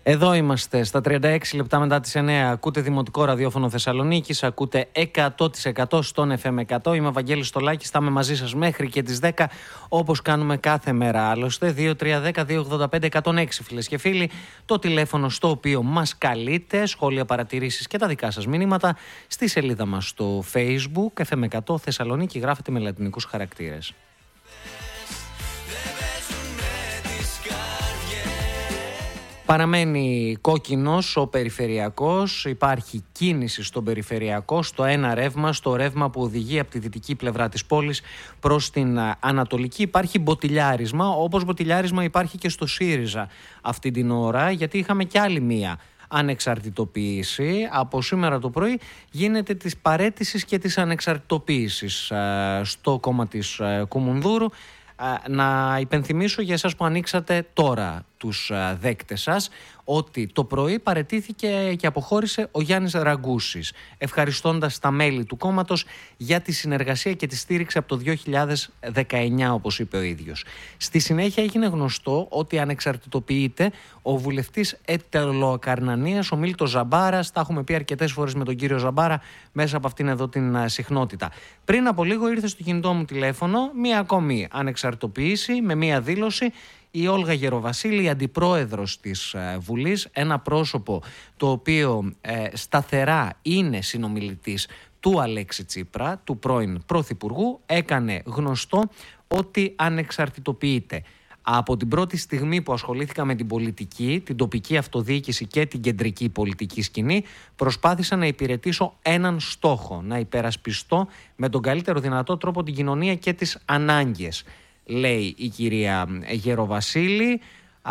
Εδώ είμαστε στα 36 λεπτά μετά τις 9. Ακούτε Δημοτικό Ραδιόφωνο Θεσσαλονίκης, ακούτε 100% στον FM 100. Είμαι ο Βαγγέλης Στολάκης, θα είμαι μαζί σας μέχρι και τις 10, όπως κάνουμε κάθε μέρα άλλωστε. 2310-285-106 φίλες και φίλοι, το τηλέφωνο στο οποίο μας καλείτε, σχόλια, παρατηρήσεις και τα δικά σας μηνύματα στη σελίδα μας στο Facebook, FM 100 Θεσσαλονίκη, γράφετε με λατινικούς χαρακτήρες. Παραμένει κόκκινος ο περιφερειακός, υπάρχει κίνηση στον περιφερειακό, στο ένα ρεύμα, στο ρεύμα που οδηγεί από τη δυτική πλευρά της πόλης προς την ανατολική. Υπάρχει μποτιλιάρισμα, όπως μποτιλιάρισμα υπάρχει και στο ΣΥΡΙΖΑ αυτή την ώρα, γιατί είχαμε κι άλλη μία ανεξαρτητοποίηση. Από σήμερα το πρωί γίνεται της παραίτησης και της ανεξαρτητοποίησης στο κόμμα της Κουμουνδούρου. Να υπενθυμίσω για εσάς που ανοίξατε τώρα τους δέκτες σας ότι το πρωί παραιτήθηκε και αποχώρησε ο Γιάννης Ραγκούσης, ευχαριστώντας τα μέλη του κόμματος για τη συνεργασία και τη στήριξη από το 2019, όπως είπε ο ίδιος. Στη συνέχεια έγινε γνωστό ότι ανεξαρτητοποιείται ο βουλευτής Αιτωλοακαρνανίας, ο Μίλτος Ζαμπάρας. Τα έχουμε πει αρκετές φορές με τον κύριο Ζαμπάρα μέσα από αυτήν εδώ την συχνότητα. Πριν από λίγο ήρθε στο κινητό μου τηλέφωνο μία ακόμη ανεξαρτητοποίηση με μία δήλωση. Η Όλγα Γεροβασίλη, η αντιπρόεδρος της Βουλής, ένα πρόσωπο το οποίο σταθερά είναι συνομιλητής του Αλέξη Τσίπρα, του πρώην Πρωθυπουργού, έκανε γνωστό ότι ανεξαρτητοποιείται. Από την πρώτη στιγμή που ασχολήθηκα με την πολιτική, την τοπική αυτοδιοίκηση και την κεντρική πολιτική σκηνή, προσπάθησα να υπηρετήσω έναν στόχο, να υπερασπιστώ με τον καλύτερο δυνατό τρόπο την κοινωνία και τις ανάγκες, λέει η κυρία Γεροβασίλη.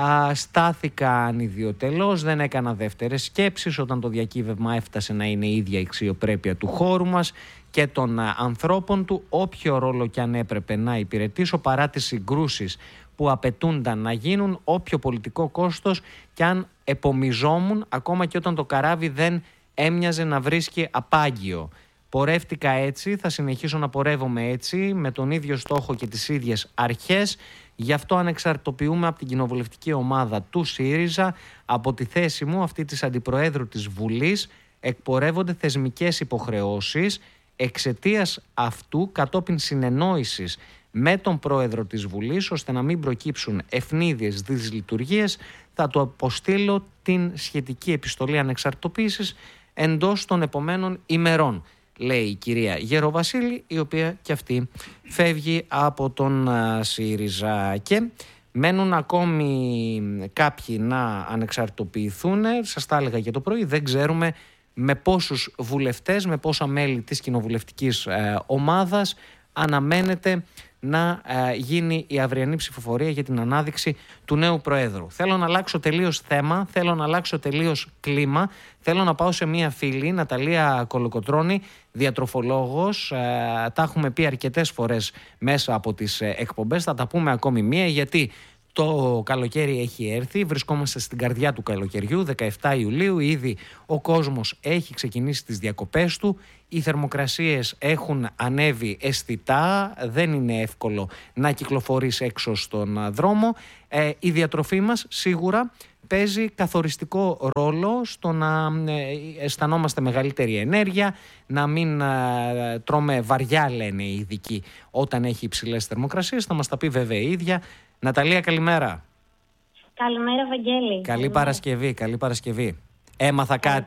Στάθηκα ανιδιοτελώς, δεν έκανα δεύτερες σκέψεις όταν το διακύβευμα έφτασε να είναι η ίδια η αξιοπρέπεια του χώρου μας και των ανθρώπων του, όποιο ρόλο κι αν έπρεπε να υπηρετήσω, παρά τις συγκρούσεις που απαιτούνταν να γίνουν, όποιο πολιτικό κόστος κι αν επομιζόμουν, ακόμα και όταν το καράβι δεν έμοιαζε να βρίσκει απάγγιο. Πορεύτηκα έτσι, θα συνεχίσω να πορεύομαι έτσι, με τον ίδιο στόχο και τις ίδιες αρχές. Γι' αυτό ανεξαρτητοποιούμε από την κοινοβουλευτική ομάδα του ΣΥΡΙΖΑ. Από τη θέση μου, αυτή της Αντιπροέδρου της Βουλής, εκπορεύονται θεσμικές υποχρεώσεις. Εξαιτίας αυτού, κατόπιν συνεννόησης με τον Πρόεδρο της Βουλής, ώστε να μην προκύψουν ευνίδιες δυσλειτουργίες, θα του αποστείλω την σχετική επιστολή ανεξαρτητοποίησης εντός των επομένων ημερών, λέει η κυρία Γεροβασίλη, η οποία και αυτή φεύγει από τον ΣΥΡΙΖΑ. Και μένουν ακόμη κάποιοι να ανεξαρτητοποιηθούν. Σας τα έλεγα και το πρωί, δεν ξέρουμε με πόσους βουλευτές, με πόσα μέλη της κοινοβουλευτικής ομάδας αναμένεται να γίνει η αυριανή ψηφοφορία για την ανάδειξη του νέου Προέδρου. Θέλω να αλλάξω τελείως θέμα, θέλω να αλλάξω τελείως κλίμα, θέλω να πάω σε μία φίλη, Ναταλία Κολοκοτρώνη, διατροφολόγος. Τα έχουμε πει αρκετές φορές μέσα από τις εκπομπές, θα τα πούμε ακόμη μία, γιατί το καλοκαίρι έχει έρθει, βρισκόμαστε στην καρδιά του καλοκαιριού, 17 Ιουλίου, ήδη ο κόσμος έχει ξεκινήσει τις διακοπές του, οι θερμοκρασίες έχουν ανέβει αισθητά, δεν είναι εύκολο να κυκλοφορείς έξω στον δρόμο. Η διατροφή μας σίγουρα παίζει καθοριστικό ρόλο στο να αισθανόμαστε μεγαλύτερη ενέργεια, να μην τρώμε βαριά, λένε οι ειδικοί, όταν έχει υψηλές θερμοκρασίες. Θα μας τα πει βέβαια η ίδια. Ναταλία, καλημέρα. Καλημέρα, Βαγγέλη. Καλή Παρασκευή, καλή Παρασκευή. Έμαθα κάτι.